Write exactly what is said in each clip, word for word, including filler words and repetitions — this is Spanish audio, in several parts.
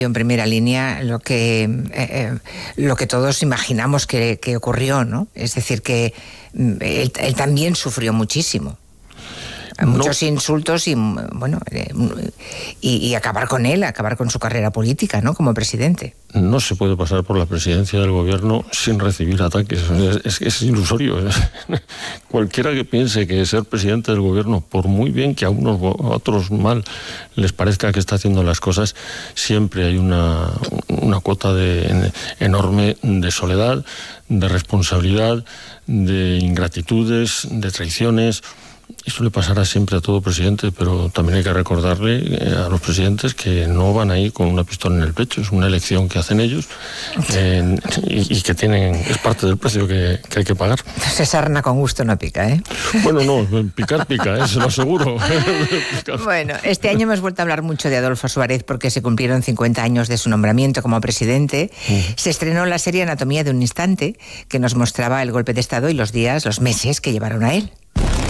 En primera línea lo que eh, eh, lo que todos imaginamos que, que ocurrió, ¿no? Es decir, que él, él también sufrió muchísimo. Muchos no. insultos y bueno eh, y, y acabar con él, acabar con su carrera política, ¿no? Como presidente. No se puede pasar por la presidencia del gobierno sin recibir ataques. Es, es, es ilusorio. Cualquiera que piense que ser presidente del gobierno, por muy bien que a unos o a otros mal les parezca que está haciendo las cosas, siempre hay una, una cuota de, enorme de soledad, de responsabilidad, de ingratitudes, de traiciones. Eso le pasará siempre a todo presidente, pero también hay que recordarle a los presidentes que no van ahí con una pistola en el pecho. Es una elección que hacen ellos eh, y, y que tienen es parte del precio que, que hay que pagar. Se sarna con gusto no pica, ¿eh? Bueno, no, picar pica, ¿eh? Se lo aseguro. Bueno, este año hemos vuelto a hablar mucho de Adolfo Suárez porque se cumplieron cincuenta años de su nombramiento como presidente. Uh-huh. Se estrenó la serie Anatomía de un instante, que nos mostraba el golpe de Estado y los días, los meses que llevaron a él.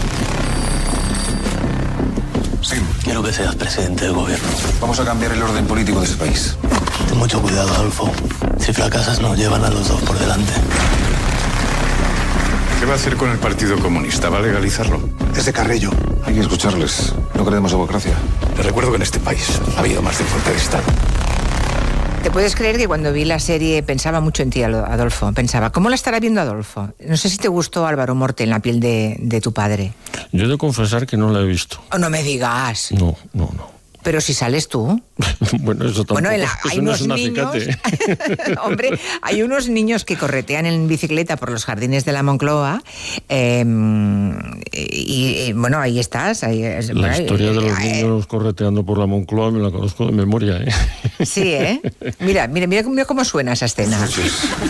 Sí. Quiero que seas presidente del gobierno. Vamos a cambiar el orden político de ese país. Ten mucho cuidado, Adolfo. Si fracasas, nos llevan a los dos por delante. ¿Qué va a hacer con el Partido Comunista? ¿Va a legalizarlo? Es de Carrillo. Hay que escucharles. No queremos democracia. Te recuerdo que en este país ha habido más de un golpe de Estado. ¿Te puedes creer que cuando vi la serie pensaba mucho en ti, Adolfo? Pensaba, ¿cómo la estará viendo Adolfo? No sé si te gustó Álvaro Morte en la piel de, de tu padre. Yo he de confesar que no la he visto. Oh, no me digas. No, no, no. Pero si sales tú. Bueno, eso tampoco. Bueno, la, hay eso unos no es niños. Hombre, hay unos niños que corretean en bicicleta por los jardines de la Moncloa. Eh, y, y bueno, ahí estás. Ahí, la bueno, historia de los eh, niños correteando por la Moncloa me la conozco de memoria, ¿eh? Sí, ¿eh? Mira, mira, mira, mira cómo suena esa escena. Sí.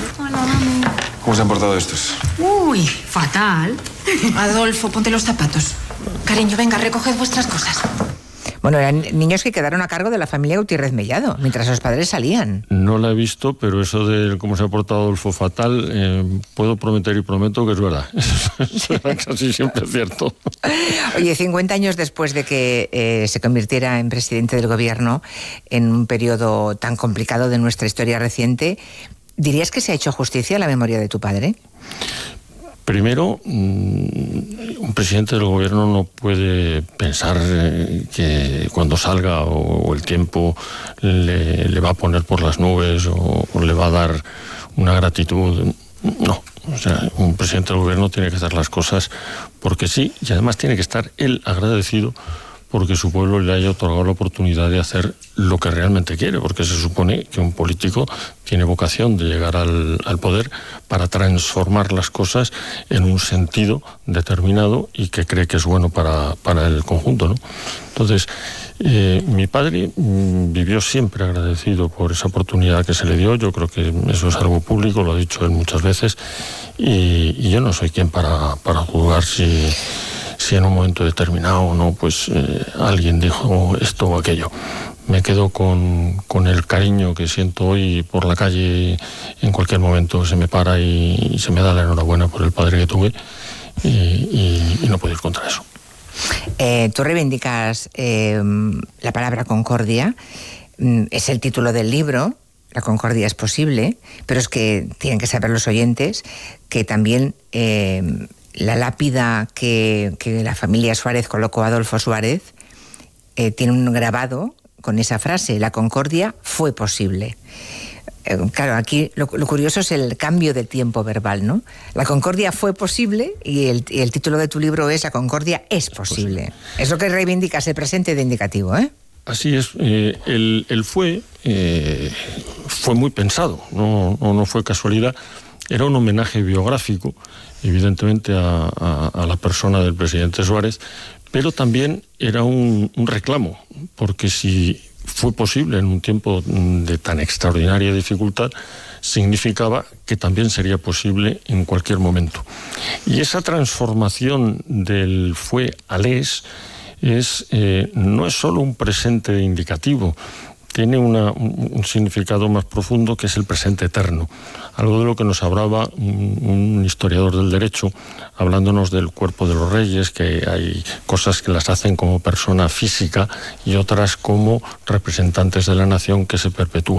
¿Cómo se han portado estos? Uy, fatal. Adolfo, ponte los zapatos. Cariño, venga, recoged vuestras cosas. Bueno, eran niños que quedaron a cargo de la familia Gutiérrez Mellado, mientras los padres salían. No la he visto, pero eso de cómo se ha portado Adolfo fatal, eh, puedo prometer y prometo que es verdad. Eso era casi siempre cierto. Oye, cincuenta años después de que eh, se convirtiera en presidente del gobierno, en un periodo tan complicado de nuestra historia reciente, ¿dirías que se ha hecho justicia a la memoria de tu padre? Primero, un presidente del gobierno no puede pensar que cuando salga o el tiempo le, le va a poner por las nubes o, o le va a dar una gratitud. No, o sea, un presidente del gobierno tiene que hacer las cosas porque sí, y además tiene que estar él agradecido porque su pueblo le haya otorgado la oportunidad de hacer lo que realmente quiere, porque se supone que un político tiene vocación de llegar al, al poder para transformar las cosas en un sentido determinado y que cree que es bueno para, para el conjunto, ¿no? Entonces, eh, mi padre mm, vivió siempre agradecido por esa oportunidad que se le dio. Yo creo que eso es algo público, lo ha dicho él muchas veces, y, y yo no soy quien para, para juzgar si... si en un momento determinado o no, pues eh, alguien dijo esto o aquello. Me quedo con, con el cariño que siento hoy por la calle. En cualquier momento se me para y, y se me da la enhorabuena por el padre que tuve y, y, y no puedo ir contra eso. Eh, tú reivindicas eh, la palabra concordia, es el título del libro. La concordia es posible, pero es que tienen que saber los oyentes que también eh, la lápida que, que la familia Suárez colocó a Adolfo Suárez eh, tiene un grabado con esa frase: la concordia fue posible. Eh, claro, aquí lo, lo curioso es el cambio de tiempo verbal, ¿no? La concordia fue posible y el, y el título de tu libro es La concordia es posible. Es lo que reivindicas, el presente de indicativo, ¿eh? Así es, eh, el, el fue eh, fue muy pensado, no, no, no fue casualidad. Era un homenaje biográfico, evidentemente, a, a, a la persona del presidente Suárez, pero también era un, un reclamo, porque si fue posible en un tiempo de tan extraordinaria dificultad, significaba que también sería posible en cualquier momento. Y esa transformación del fue al es, es eh, no es solo un presente indicativo, tiene una, un, un significado más profundo, que es el presente eterno. Algo de lo que nos hablaba un, un historiador del derecho, hablándonos del cuerpo de los reyes, que hay cosas que las hacen como persona física y otras como representantes de la nación que se perpetúan.